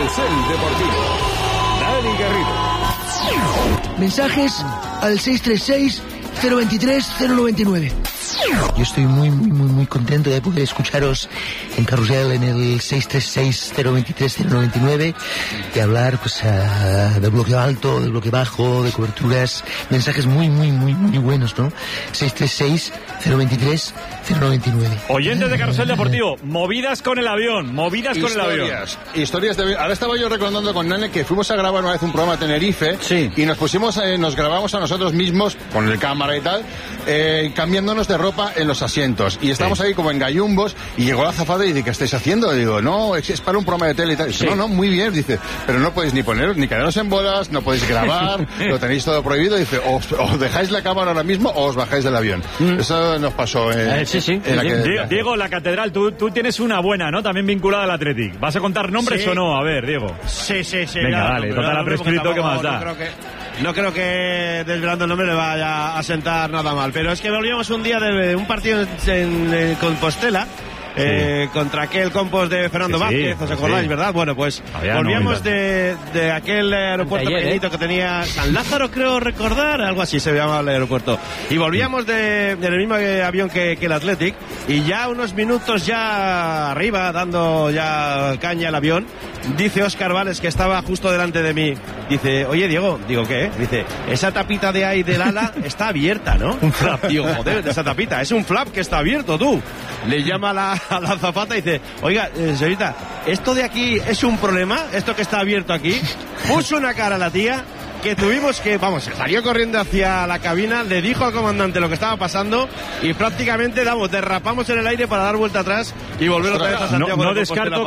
Carrusel Deportivo. Dani Garrido. Mensajes al 636-023-099. Yo estoy muy contento de poder escucharos en Carrusel en el 636-023-099 y hablar pues del bloque alto, del bloque bajo, de coberturas, mensajes muy buenos, ¿no? 636-023-099. Oyentes de Carrusel Deportivo, movidas con el avión, Historias de avión. Ahora estaba yo recordando con Nane que fuimos a grabar una vez un programa a Tenerife, sí, y nos grabamos a nosotros mismos con el cámara y tal, cambiándonos de ropa en los asientos, y estábamos ahí como en gallumbos, y llegó la azafata y dice, ¿qué estáis haciendo? Y digo, no, es para un programa de tele y tal. Y dice, no, muy bien, dice, pero no podéis ni poneros, ni quedaros en bolas, no podéis grabar, lo tenéis todo prohibido. Dice, os dejáis la cámara ahora mismo o os bajáis del avión. Eso nos pasó Diego, la catedral, tú tienes una buena, ¿no? También vinculada al Athletic. ¿Vas a contar nombres o no? A ver, Diego. Sí. Venga, dale, total ha prescrito, ¿qué más da? No creo que desvelando el nombre le vaya a sentar nada mal, pero es que volvíamos un día de un partido en Compostela, contra aquel Compos de Fernando Vázquez, ¿os acordáis, verdad? Bueno, pues volvíamos de aquel aeropuerto pequeñito que tenía San Lázaro, creo recordar, algo así se llamaba el aeropuerto, y volvíamos en el mismo avión que el Athletic, y ya unos minutos ya arriba, dando ya caña al avión, dice Óscar Vales, que estaba justo delante de mí, dice, oye Diego, digo, ¿qué? Dice, esa tapita de ahí del ala está abierta, ¿no? Un flap. Digo, joder, esa tapita, es un flap que está abierto, tú. Le llama a la azafata y dice, oiga, señorita, ¿esto de aquí es un problema? ¿Esto que está abierto aquí? Puso una cara a la tía que tuvimos que, se salió corriendo hacia la cabina, le dijo al comandante lo que estaba pasando y prácticamente, derrapamos en el aire para dar vuelta atrás y volver otra vez a Santiago. No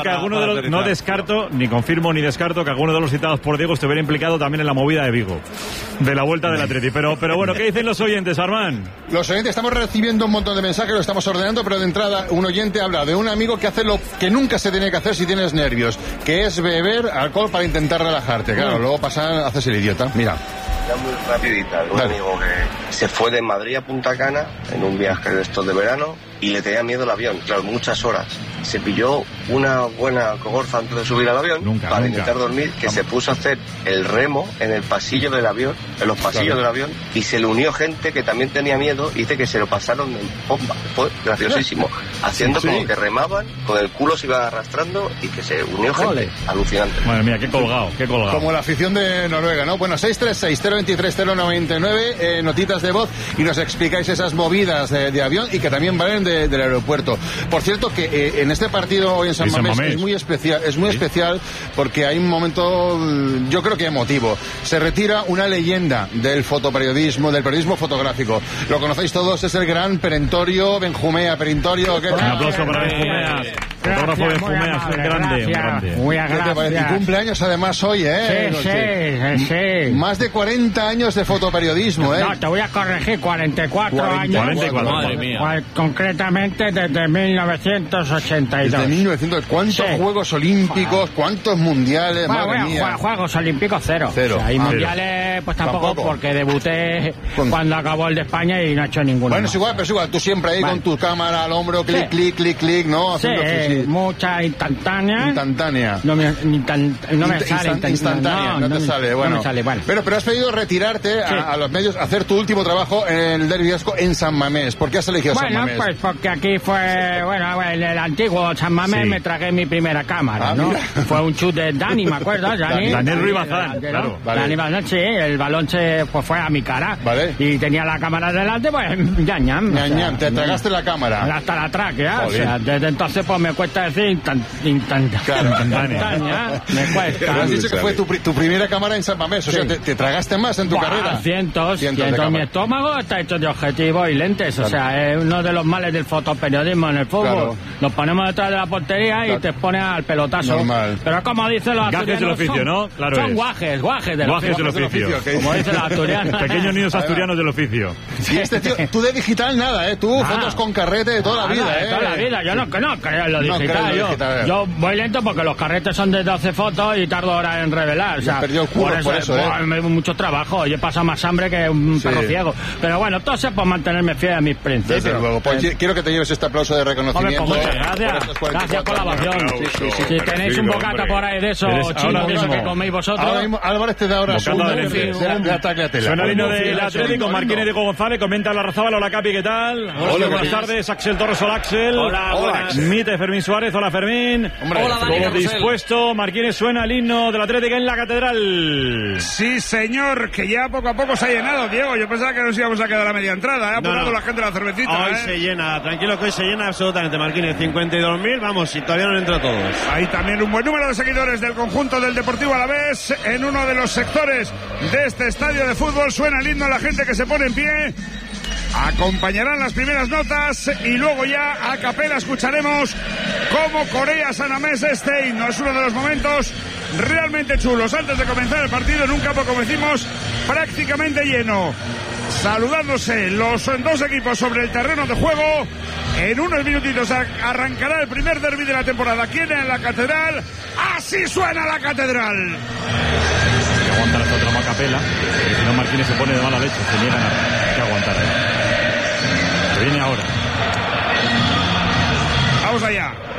descarto, ni confirmo ni descarto que alguno de los citados por Diego estuviera implicado también en la movida de Vigo, de la vuelta del Atleti. Pero bueno, ¿qué dicen los oyentes, Armán? Los oyentes, estamos recibiendo un montón de mensajes, lo estamos ordenando, pero de entrada un oyente habla de un amigo que hace lo que nunca se tiene que hacer si tienes nervios, que es beber alcohol para intentar relajarte. Claro, luego haces el idiota. Mira. Ya muy rapidita, un amigo que se fue de Madrid a Punta Cana en un viaje de estos de verano y le tenía miedo el avión, claro, muchas horas. Se pilló una buena cogorza antes de subir al avión para intentar dormir, que se puso a hacer el remo en el pasillo del avión, en los pasillos del avión, y se le unió gente que también tenía miedo y dice que se lo pasaron en bomba. Fue graciosísimo, haciendo como que remaban, con el culo se iba arrastrando y que se unió gente. Alucinante. Madre mía, qué colgado. Como la afición de Noruega, ¿no? Bueno, 636-023-099, notitas de voz, y nos explicáis esas movidas de avión y que también valen del aeropuerto. Por cierto, que en este partido hoy en San Mamés es muy especial porque hay un momento, yo creo que emotivo. Se retira una leyenda del fotoperiodismo, del periodismo fotográfico. Lo conocéis todos, es el gran Perentorio Benjumea. Perentorio, ¿qué tal? Un aplauso para Benjumea. Fotógrafo Benjumea, es un grande. Muy agradable. Y cumpleaños además hoy, Sí. Más de 40 años de fotoperiodismo, No, te voy a corregir, 44 años. 44, madre mía. Concretamente desde 1982. Desde 1900, ¿cuántos Juegos Olímpicos, cuántos mundiales? Madre mía. Juegos Olímpicos cero. O sea, y mundiales pues tampoco, porque debuté cuando acabó el de España y no he hecho ninguno. Bueno, es igual, tú siempre ahí con tu cámara al hombro, clic, ¿no? Mucha instantánea. No me sale instantánea, no te sale. Bueno. No me sale, Pero has pedido retirarte a los medios, hacer tu último trabajo en el Derbi Vasco en San Mamés. ¿Por qué has elegido San Mamés? Pues porque aquí fue, en el antiguo San Mamés me tragué mi primera cámara, ¿no? Mira. Fue un chut de Dani, ¿me acuerdas? Daniel Ruiz Bazán, claro. Dani Bazán, sí, el balón fue a mi cara. Vale. Y tenía la cámara delante, pues, ñam. Te tragaste la cámara. Hasta la tráquea, o sea, desde entonces pues me cuesta decir instantánea. Me cuesta. Pero has dicho que fue tu primera cámara en San Mamés, o sea, te tragaste más en tu carrera. Cientos. Mi estómago está hecho de objetivos y lentes, o sea, es uno de los males del fotoperiodismo en el fútbol. Claro. Nos ponemos detrás de la portería y te pones al pelotazo. Normal. Pero como dicen los asturianos, gajes del oficio, ¿no? Claro, son guajes del oficio. Como dicen los asturianos. Pequeños niños asturianos del oficio. Y tío, tú de digital nada, tú fotos con carrete de toda la vida, De toda la vida, yo no creo en lo digital. Yo voy lento porque los carretes son de 12 fotos y tardo horas en revelar. O sea, perdió el curro por eso, mucho trabajo. Yo he pasado más hambre que un perro ciego. Pero bueno, todo sea por mantenerme fiel a mis principios. Desde luego. Pues quiero que te lleves este aplauso de reconocimiento. Hombre, pues muchas gracias. Gracias por la ovación. Si tenéis un bocata por ahí de eso, chino, de eso que coméis vosotros. Ahora mismo Álvarez te da ahora de ataque a tela. Suena el himno del Atlético, Marquínez, Diego González, comenta la Razábal. Hola, Capi, ¿qué tal? Hola, buenas tardes. Axel Torres, hola, Axel. Hola. Mite Fermín Suárez, hola, Fermín. Hola, Dani. Todo dispuesto, Marquínez, suena el himno del Atlético en la Catedral. Sí, señor, que ya poco a poco se ha llenado, Diego. Yo pensaba que nos íbamos a quedar a media entrada. Ha apurado la gente la cervecita. Hoy se llena, tranquilo que hoy se llena absolutamente, Marquínez. 52.000, vamos, y todavía no entra todos. Hay también un buen número de seguidores del conjunto del Deportivo Alavés en uno de los sectores de este estadio de fútbol. Suena el himno, la gente que se pone en pie. Acompañarán las primeras notas y luego ya a capela escucharemos cómo corea San Mamés este himno. Es uno de los momentos realmente chulos. Antes de comenzar el partido en un campo, como decimos, prácticamente lleno. Saludándose los dos equipos sobre el terreno de juego. En unos minutitos arrancará el primer derbi de la temporada. ¿Quién en la Catedral? ¡Así suena la Catedral! Hay que aguantar esta trama a capela, porque si no Marquínez se pone de mala leche, se niegan a que aguantar ahí. Se viene ahora. Vamos allá.